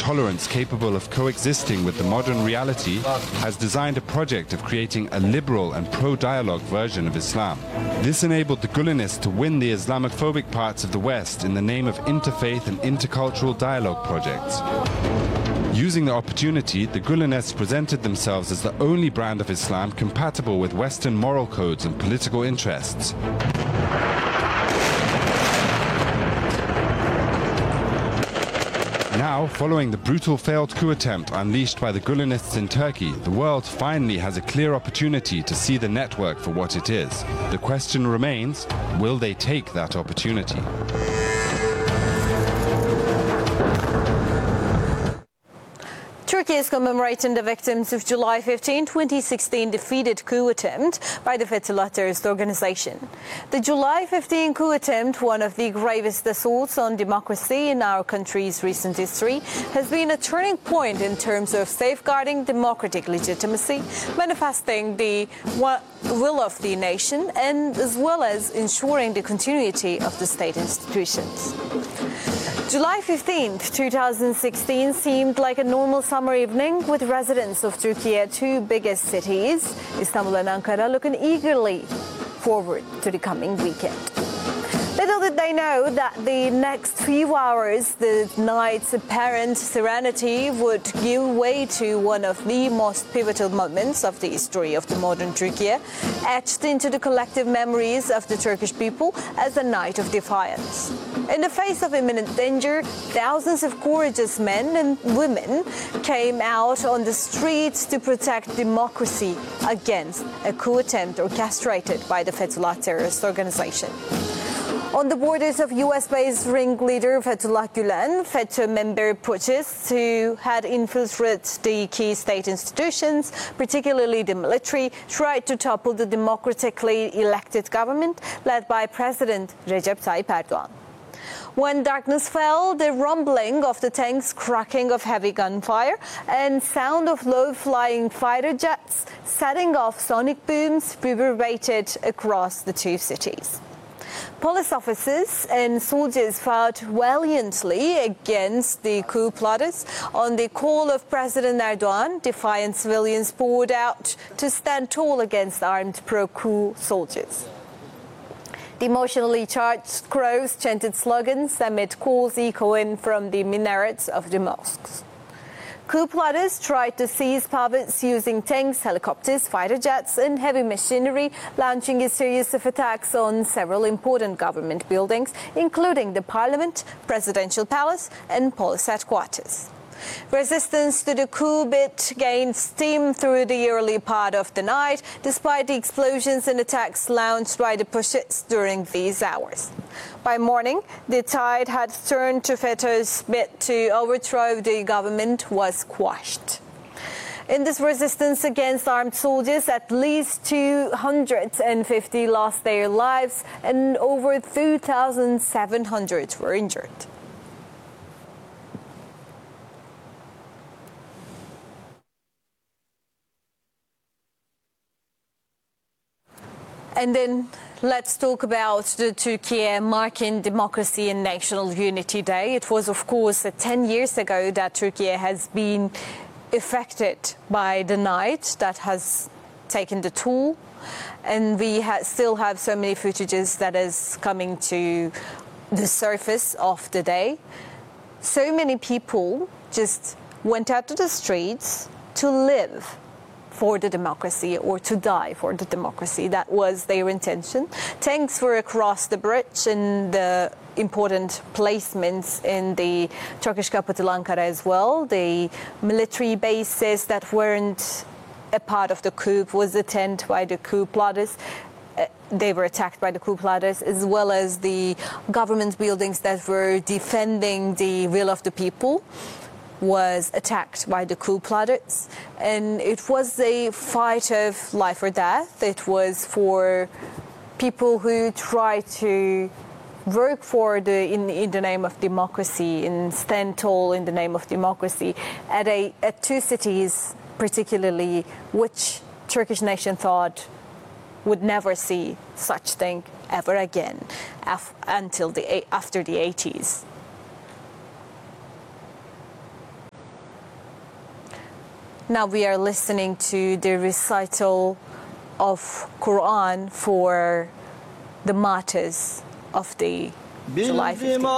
tolerance capable of coexisting with the modern reality, has designed a project of creating a liberal and pro-dialogue version of Islam. This enabled the Gülenists to win the Islamophobic parts of the West in the name of interfaith and intercultural dialogue projects. Using the opportunity, the Gülenists presented themselves as the only brand of Islam compatible with Western moral codes and political interests. Now, following the brutal failed coup attempt unleashed by the Gülenists in Turkey, the world finally has a clear opportunity to see the network for what it is. The question remains, will they take that opportunity? Turkey is commemorating the victims of July 15, 2016 defeated coup attempt by the Fethullah terrorist organization. The July 15 coup attempt, one of the gravest assaults on democracy in our country's recent history, has been a turning point in terms of safeguarding democratic legitimacy, manifesting the will of the nation, and as well as ensuring the continuity of the state institutions. July 15, 2016 seemed like a normal summer evening with residents of Turkey's two biggest cities, Istanbul and Ankara, looking eagerly forward to the coming weekend. Little did they know that the next few hours, the night's apparent serenity would give way to one of the most pivotal moments of the history of the modern Turkey, etched into the collective memories of the Turkish people as a night of defiance. In the face of imminent danger, thousands of courageous men and women came out on the streets to protect democracy against a coup attempt orchestrated by the Fethullah terrorist organization. On the borders of US-based ringleader Fethullah Gülen, FETÖ member putschists who had infiltrated the key state institutions, particularly the military, tried to topple the democratically elected government led by President Recep Tayyip Erdogan. When darkness fell, the rumbling of the tanks, cracking of heavy gunfire, and sound of low-flying fighter jets setting off sonic booms reverberated across the two cities. Police officers and soldiers fought valiantly against the coup plotters. On the call of President Erdogan, defiant civilians poured out to stand tall against armed pro-coup soldiers. The emotionally charged crowds chanted slogans amid calls echoing from the minarets of the mosques. Coup plotters tried to seize palaces using tanks, helicopters, fighter jets and heavy machinery, launching a series of attacks on several important government buildings, including the parliament, presidential palace and police headquarters. Resistance to the coup bid gained steam through the early part of the night, despite the explosions and attacks launched by the putschists during these hours. By morning, the tide had turned to FETÖ's bid to overthrow the government was quashed. In this resistance against armed soldiers, at least 250 lost their lives and over 2,700 were injured. And then let's talk about the Turkey marking Democracy and National Unity Day. It was, of course, 10 years ago that Turkey has been affected by the night that has taken the toll. And we still have so many footages that is coming to the surface of the day. So many people just went out to the streets to live for the democracy or to die for the democracy. That was their intention. Tanks were across the bridge and the important placements in the Turkish capital Ankara as well. The military bases that weren't a part of the coup was attacked by the coup plotters. They were attacked by the coup plotters, as well as the government buildings that were defending the will of the people was attacked by the coup plotters. And it was a fight of life or death. It was for people who try to work for in the name of democracy and stand tall in the name of democracy at two cities particularly, which Turkish nation thought would never see such thing ever again after the 80s. Now we are listening to the recital of Quran for the martyrs of the July 15th.